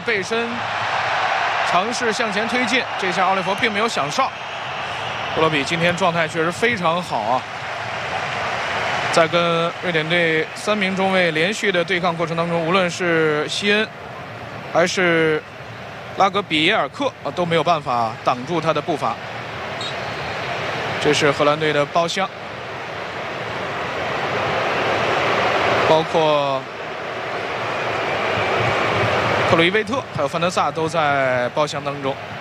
背身尝试向前推进，这下奥利弗并没有响哨。布罗比今天状态确实非常好啊，在跟瑞典队3名中卫连续的对抗过程当中，无论是希恩还是拉格比耶尔克都没有办法挡住他的步伐。这是荷兰队的包厢，包括克鲁伊维特还有范德萨都在包厢当中。